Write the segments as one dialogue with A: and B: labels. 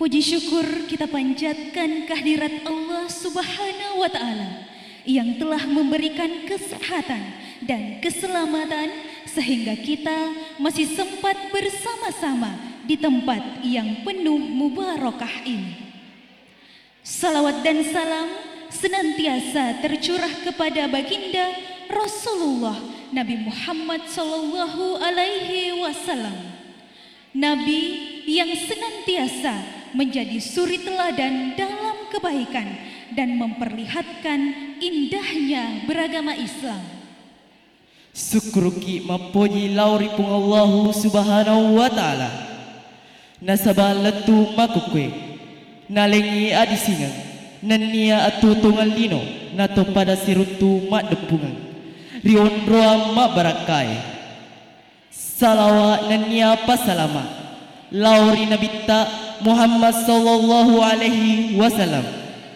A: Puji syukur kita panjatkan kehadirat Allah Subhanahu wa Ta'ala yang telah memberikan kesehatan dan keselamatan sehingga kita masih sempat bersama-sama di tempat yang penuh mubarakah ini. Salawat dan salam senantiasa tercurah kepada baginda Rasulullah Nabi Muhammad sallallahu alaihi wasallam. Nabi yang senantiasa menjadi suri teladan dalam kebaikan dan memperlihatkan indahnya beragama Islam.
B: Syukruki mapoji lauri pung Allah Subhanahu wa Ta'ala. Nasabah letu makukwe nalengi adisingan nania atu tungal lino nato pada sirutu mak depungan rion roa mak barakai salawat nania pasalama lauri nabita Muhammad sallallahu alaihi wasallam.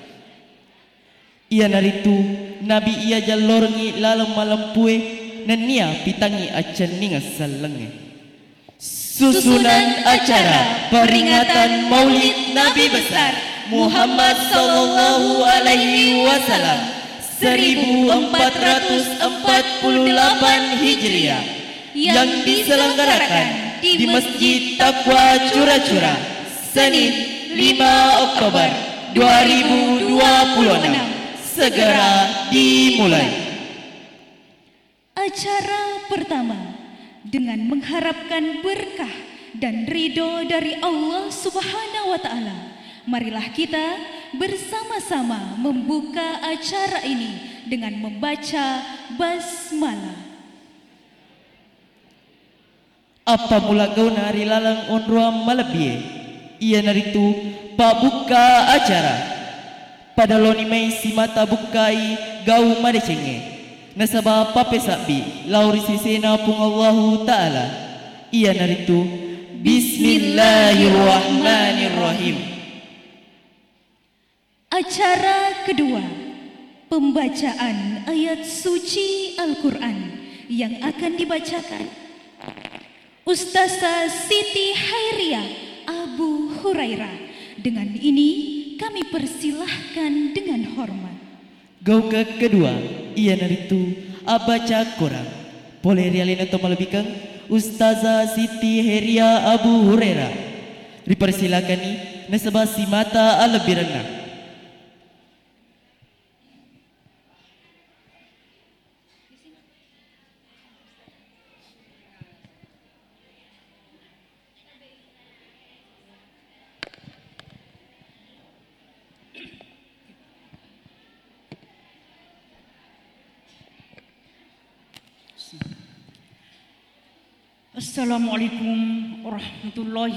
B: Ia naritu nabi ia jalorngi lalam malam pue nania pitangi acan ninga salenge. Susunan acara peringatan Maulid Nabi besar Muhammad sallallahu alaihi wasallam 1448 Hijriah yang diselenggarakan di Masjid Taqwa Cura-Cura Senin 5 Oktober 2026 segera dimulai.
A: Acara pertama dengan mengharapkan berkah dan ridho dari Allah Subhanahu wa Ta'ala. Marilah kita bersama-sama membuka acara ini dengan membaca basmalah.
B: Apa mula kau nari lalang onruam malabie? Ia naritu pak buka acara. Pada loni mai si mata bukai gau madecenge. Nasabah pape sabi lauri sisena pung Allahu Ta'ala. Ia naritu Bismillahirrahmanirrahim.
A: Acara kedua, pembacaan ayat suci Al-Quran yang akan dibacakan Ustazah Siti Hairiah Abu Hurairah. Dengan ini kami persilahkan dengan hormat.
B: Gau ke kedua, ia naritu abaca Quran. Boleh rialin atau melebihkan Ustazah Siti Hairiah Abu Hurairah. Dipersilakan ni nasabah si mata lebih rendah.
C: Assalamualaikum warahmatullahi